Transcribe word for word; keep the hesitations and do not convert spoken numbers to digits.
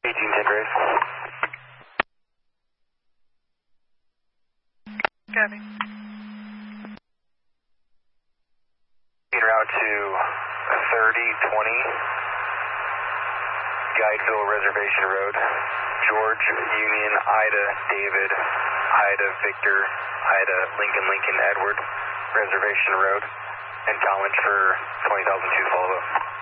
eighteen ten Grace. Copy. En route to thirty twenty Guideville Reservation Road. George, Union, Ida, David, Ida, Victor, Ida, Lincoln, Lincoln, Edward, Reservation Road, and downwind for twenty thousand two follow-up.